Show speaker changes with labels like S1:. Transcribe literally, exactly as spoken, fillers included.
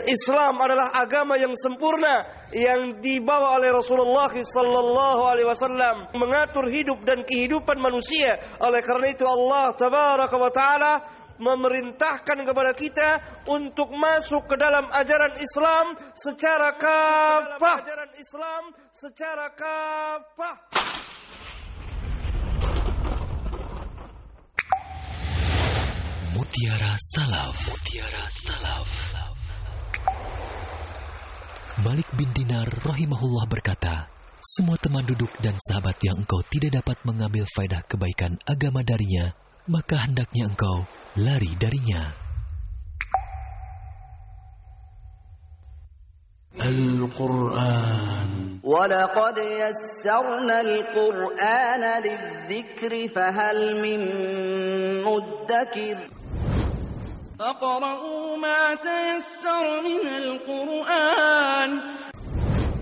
S1: Islam adalah agama yang sempurna yang dibawa oleh Rasulullah sallallahu alaihi wasallam mengatur hidup dan kehidupan manusia. Oleh karena itu Allah tabaraka wa taala memerintahkan kepada kita untuk masuk ke dalam ajaran Islam secara kafah. Ajaran Islam secara kafah.
S2: Mutiara Salaf. Mutiara Salaf. Malik bin Dinar rahimahullah berkata, semua teman duduk dan sahabat yang engkau tidak dapat mengambil faedah kebaikan agama darinya, maka hendaknya engkau lari darinya.
S3: Al-Quran.
S4: وَلَقَدْ يَسَّرْنَا الْقُرْآنَ لِلذِّكْرِ فَهَلْ مِن مُّدَّكِرٍ فَاقْرَؤُوا مَا تَيَسَّرَ مِنَ